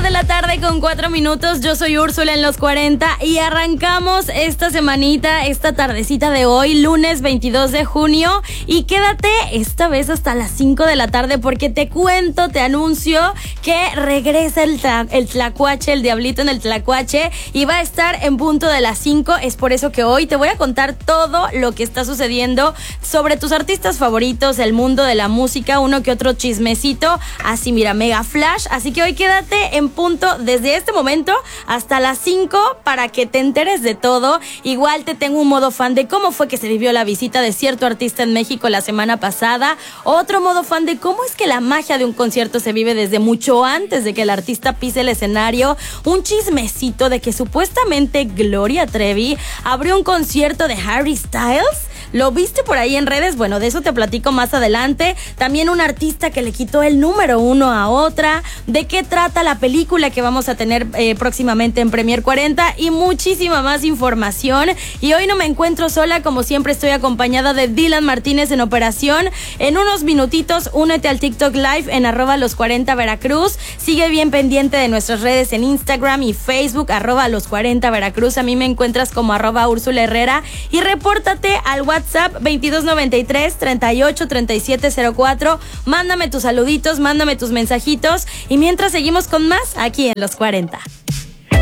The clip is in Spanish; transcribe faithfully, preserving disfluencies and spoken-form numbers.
de la tarde con cuatro minutos. Yo soy Úrsula en los cuarenta y arrancamos esta semanita, esta tardecita de hoy, lunes veintidós de junio. Y quédate esta vez hasta las cinco de la tarde porque te cuento, te anuncio que regresa el, tla, el tlacuache, el diablito en el tlacuache, y va a estar en punto de las cinco. Es por eso que hoy te voy a contar todo lo que está sucediendo sobre tus artistas favoritos, el mundo de la música, uno que otro chismecito, así mira, mega flash. Así que hoy quédate en punto desde este momento hasta las cinco para que te enteres de todo. Igual te tengo un modo fan de cómo fue que se vivió la visita de cierto artista en México la semana pasada. Otro modo fan de cómo es que la magia de un concierto se vive desde mucho antes de que el artista pise el escenario. Un chismecito de que supuestamente Gloria Trevi abrió un concierto de Harry Styles. ¿Lo viste por ahí en redes? Bueno, de eso te platico más adelante. También un artista que le quitó el número uno a otra. ¿De qué trata la película que vamos a tener eh, próximamente en Premier cuarenta? Y muchísima más información. Y hoy no me encuentro sola, como siempre estoy acompañada de Dylan Martínez en operación. En unos minutitos, únete al TikTok Live en arroba los cuarenta Veracruz. Sigue bien pendiente de nuestras redes en Instagram y Facebook, arroba los cuarenta Veracruz. A mí me encuentras como arroba Úrsula Herrera. Y repórtate al WhatsApp veintidós noventa y tres, treinta y ocho, treinta y siete cero cuatro. Mándame tus saluditos, mándame tus mensajitos. Y mientras seguimos con más aquí en Los cuarenta.